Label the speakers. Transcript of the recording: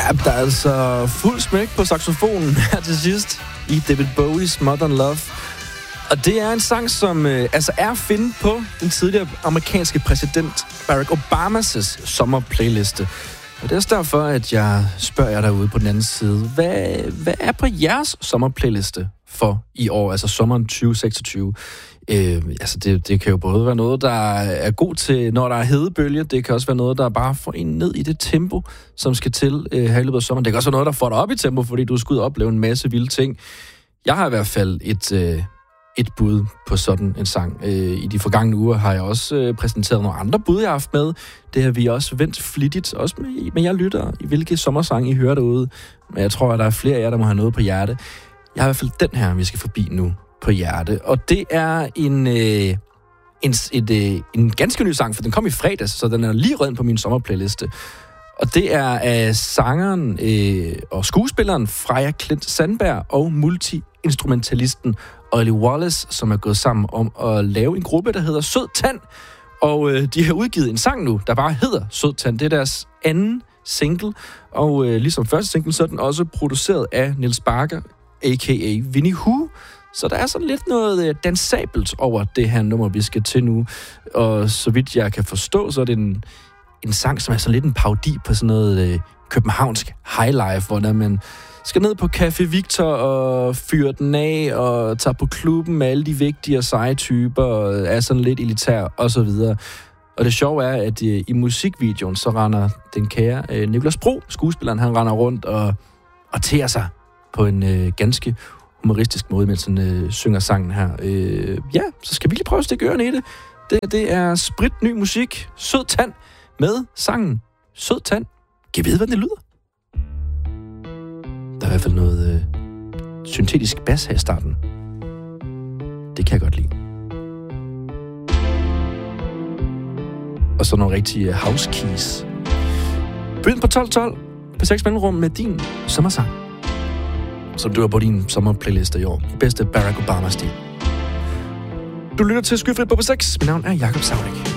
Speaker 1: Ja, der er altså fuld smæk på saxofonen her til sidst i David Bowies Modern Love. Og det er en sang, som er at finde på den tidligere amerikanske præsident Barack Obamas sommerplayliste. Og det er også derfor, at jeg spørger jer derude på den anden side. Hvad er på jeres sommerplayliste for i år, altså sommeren 2026? Det kan jo både være noget, der er god til, når der er hedebølge. Det kan også være noget, der bare får en ned i det tempo, som skal til her i løbet af sommeren. Det kan også være noget, der får dig op i tempo, fordi du skal ud og opleve en masse vilde ting. Jeg har i hvert fald et bud på sådan en sang. I de forgangne uger har jeg også præsenteret nogle andre bud, jeg har haft med. Det har vi også vendt flittigt, også med jer lyttere, i hvilke sommersange I hører derude. Men jeg tror, at der er flere af jer, der må have noget på hjerte. Jeg har i hvert fald den her, vi skal forbi nu på hjerte. Og det er en ganske ny sang, for den kom i fredags, så den er lige rød på min sommerplayliste. Og det er af sangeren og skuespilleren Freja Klint Sandberg og multi-instrumentalisten Ollie Wallace, som er gået sammen om at lave en gruppe, der hedder Sød Tand. Og de har udgivet en sang nu, der bare hedder Sød Tand. Det er deres anden single, og ligesom første single, så er den også produceret af Niels Bakker, a.k.a. Winnie Hu. Så der er sådan lidt noget dansabelt over det her nummer, vi skal til nu. Og så vidt jeg kan forstå, så er det en sang, som er sådan lidt en parodi på sådan noget københavnsk highlife, hvor man skal ned på Café Victor og fyre den af og tage på klubben med alle de vigtige og seje typer og er sådan lidt elitær og så videre. Og det sjove er, at i musikvideoen så render den kære Nicolas Bro, skuespilleren, han render rundt og tærer sig på en ganske humoristisk måde, mens han synger sangen her. Så skal vi lige prøve at stikke ørerne i det. Det er spritny musik, Sød Tand, med sangen Sød Tand. Kan I vide, hvordan det lyder? Der er i hvert fald noget syntetisk bas her i starten. Det kan jeg godt lide. Og så nogle rigtige house keys. Begynd på 12.12 på 6 mellemrum med din sommersang, som du har på din sommerplayliste i år. Bedste Barack Obama-stil. Du lytter til Skyfrit på 6. Mit navn er Jakob Saudik.